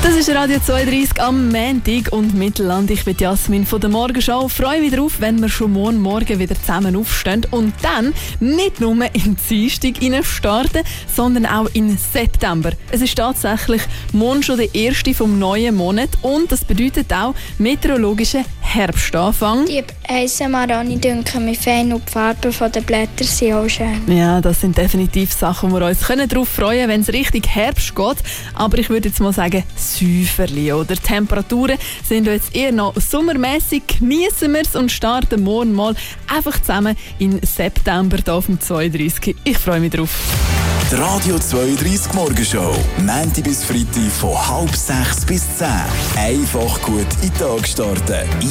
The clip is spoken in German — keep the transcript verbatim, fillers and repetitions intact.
Das ist Radio zweiunddreißig am Montag und Mittelland. Ich bin Jasmin von der Morgenschau. Freue mich darauf, wenn wir schon morgen Morgen wieder zusammen aufstehen und dann nicht nur in die Dienstag starten, sondern auch in September. Es ist tatsächlich morgen schon der erste vom neuen Monat und das bedeutet auch meteorologischen Herbstanfang. Die Eisenmaroni dünken mir fein und die Farben der Blätter sind auch schön. Ja, das sind definitiv Sachen, wo wir uns darauf freuen können, wenn es richtig Herbst geht. Aber ich würde jetzt mal sagen, Säuferli, oder? Die Temperaturen sind jetzt eher noch sommermäßig. Genießen wir es und starten morgen mal einfach zusammen in September hier auf dem zweiunddreißig. Ich freue mich drauf. Die Radio zweiunddreißig Morgenshow. Montag bis Freitag von halb sechs bis zehn. Einfach gut in den Tag starten.